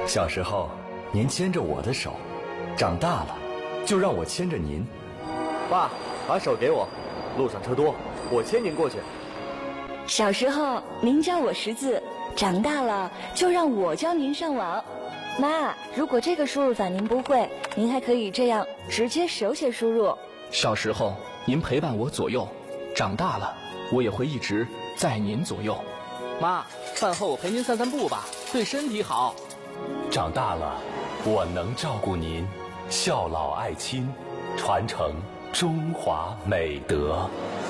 小时候，您牵着我的手，长大了，就让我牵着您。 爸，把手给我，路上车多，我牵您过去。 小时候，您教我识字，长大了，就让我教您上网。妈，如果这个输入法您不会，您还可以这样直接手写输入。 小时候，您陪伴我左右，长大了，我也会一直在您左右。 妈，饭后我陪您散散步吧，对身体好。 长大了，我能照顾您，孝老爱亲，传承中华美德。